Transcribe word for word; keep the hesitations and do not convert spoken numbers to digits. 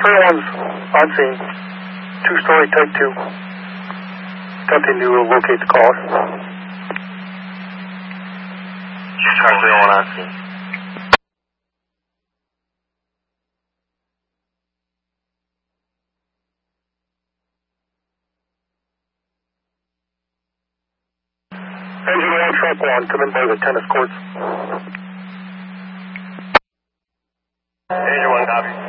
three one's on scene. Two-story type two. Attempting to locate the caller. Car three one on scene. Engine one, truck one, come in by the tennis courts. Engine one, copy.